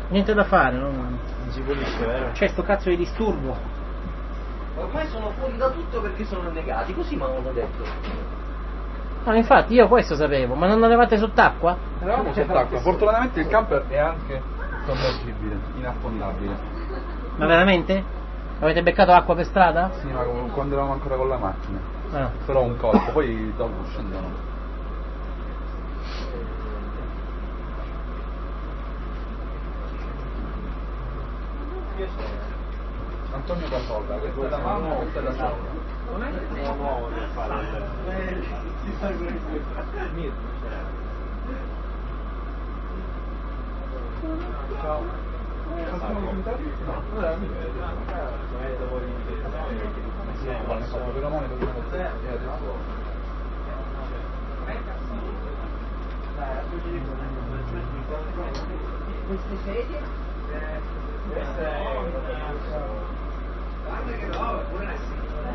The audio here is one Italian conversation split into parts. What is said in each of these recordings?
Niente da fare, no? Non si pulisce, vero? C'è sto cazzo di disturbo. Ormai sono fuori da tutto perché sono annegati, così mi avevano detto. No, infatti io questo sapevo, ma non avevate sott'acqua? Eravamo sott'acqua, fortunatamente il camper è anche sommergibile, inaffondabile. Ma veramente? Avete beccato acqua per strada? Sì, ma quando eravamo ancora con la macchina. Ah. Però un colpo, poi dopo scendono. Antonio Casolla, questa è la mamma, questa è la sorella. Non è nuovo per fare Ciao. Queste sedie? Guarda che roba, buonasera.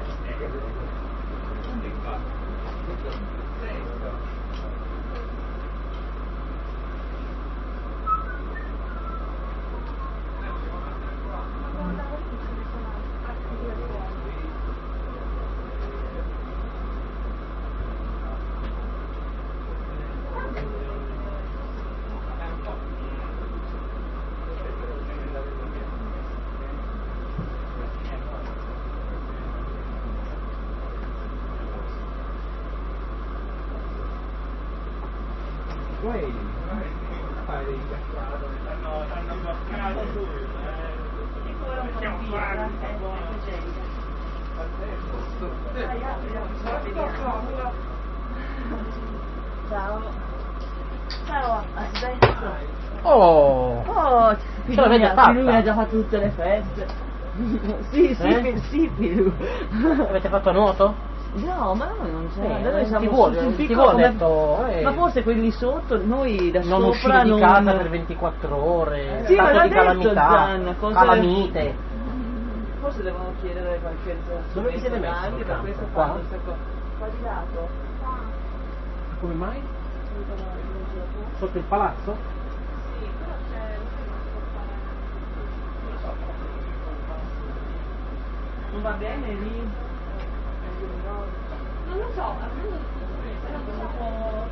Ciao. Ciao, aspetta. Oh! Ce l'avete fatta? Lui ha già fatto tutte le feste. Sì, Pilu. Avete fatto a nuoto? No, ma noi non c'è. Sì, Noi siamo TV, sul TV piccolo ha come... detto, Ma forse quelli sotto, noi da non sopra uscire non... di casa per 24 ore, Sì, ma stato l'ha di detto calamità, Gianna, cosa... calamite. Forse devono chiedere qualche... Dove vi siete messi anche sul per campo? questo Qua? fanno questa cosa. Qua di lato? Come mai? Sotto il palazzo? Sì, però c'è... Non va bene lì? Non lo so, almeno era un po'...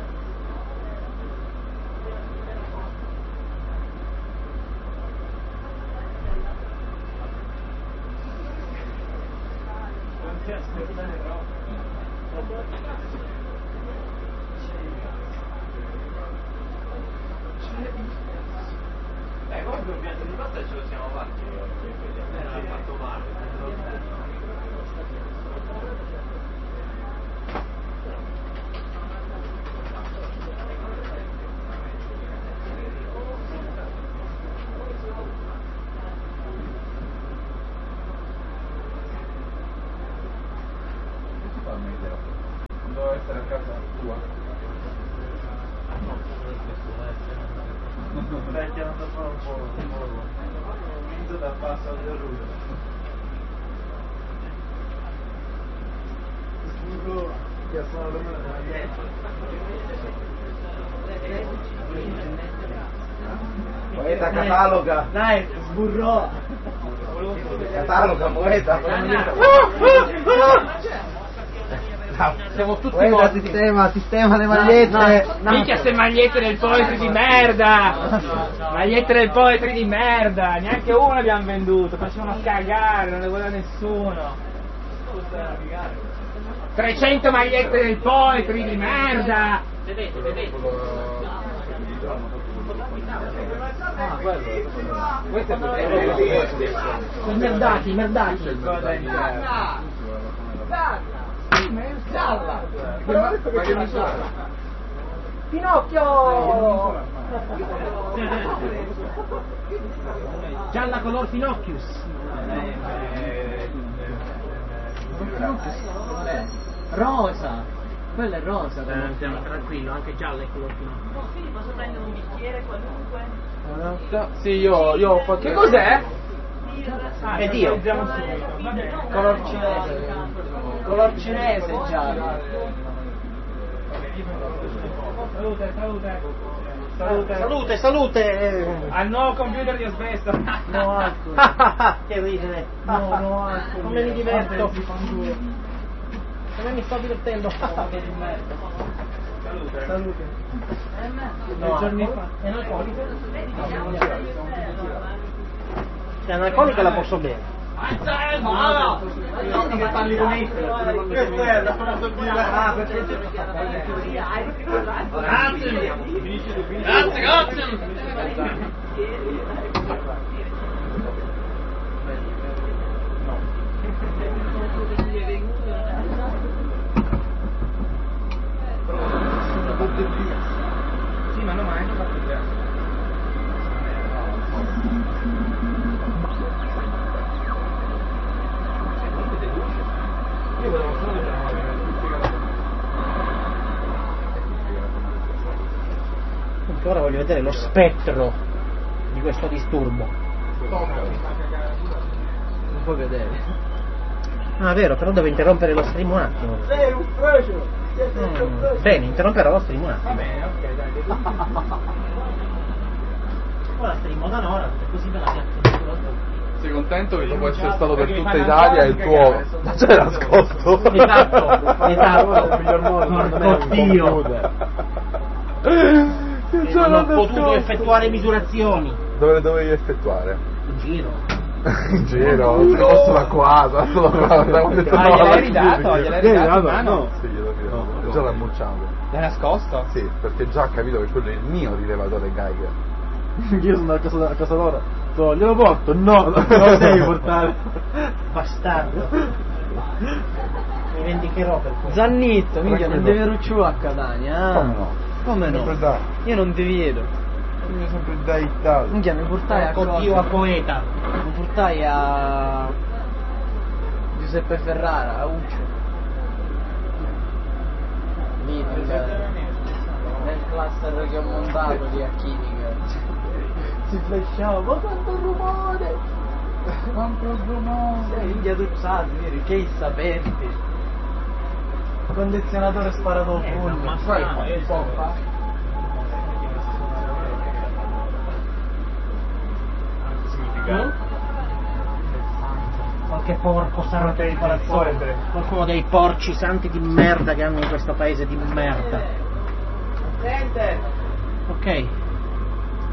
Comunque un piatto di pasta ce lo siamo fatti, ci ha fatto male. Devo essere a casa tua. Stai chiamando ancora un po'. Vinto dal passo al Rudo. Sburro, che sono le Poeta cataloga. Dai, sburro. Cataloga, poeta. Siamo tutti Poeta, morti. sistema le magliette. Minchia ste magliette del poetry di merda! Magliette del poetry di merda! Neanche una abbiamo venduto, facevano cagare, non le voleva nessuno. 300 magliette del poetry di merda! Vedete. Ah, quello. Questo è i merdati. Ma che mi sa? Pinocchio! Gialla color Pinocchius. Rosa. Quello è rosa. Tranquillo, anche gialla è color Pinocchio. Quindi posso prendere un bicchiere qualunque? Sì, io ho fatto... Che cos'è? È Dio. Color cinese giallo. Salute, salute. Salute, salute! Al nuovo computer di asbesto. No, alcol. Che ridere! No, alcol. Come mi diverto! Salute. Come mi sto divertendo! Salute. Salute. No, giorni fa. è analcolica? Se è analcolica la posso bere. Senti che parli con Hitler. Questo è la frase di là. Grazie. Sì, ma non mai anche fatto il gas. Io volevo solo Comunque ora voglio vedere lo spettro di questo disturbo. Non puoi vedere. Ah, vero, però devo interrompere lo stream un attimo. Sei un frecio! Bene, interromperò lo stream un attimo. Va bene, ok, dai. Ora streamo da un'ora, così me la piazzo. Sei contento che dopo essere stato per tutta Italia il tuo... Ma c'è nascosto? Esatto. Miglior modo, Porco Dio. Non ho potuto effettuare misurazioni. Dove le dovevi effettuare? In giro. In giro, se posso da qua, solo qua, da quando Ah, gliel'hai ridato? Gliel'hai ridato in mano? Sì, glielo chiedo. Già l'ha bucciato. L'hai nascosto? Sì, perché già ha capito che quello è il mio rilevatore Geiger. Io sono a casa loro. Glielo porto? No, non lo devi portare. Bastardo. Mi vendicherò per questo. Zannitto, minchia, non Tranquillo. devi rucciare a Catania, Come no? Come no? Sempre dai. Io non ti vedo. Quindi sempre dai Italia. Minchia, mi portai a Porco Dio a cosa? poeta. Mi portai a Giuseppe Ferrara, a Uccio. Lì nel cluster che ho montato di chimica. Si flashava, ma quanto rumore! Quanto rumore! Sei inghiacciato, vedi, case aperti. Condizionatore sparato full. Ma sai, un po' fa. Qualche porco sarà per il palazzone. Qualcuno dei porci santi di merda che hanno in questo paese di merda. Ok.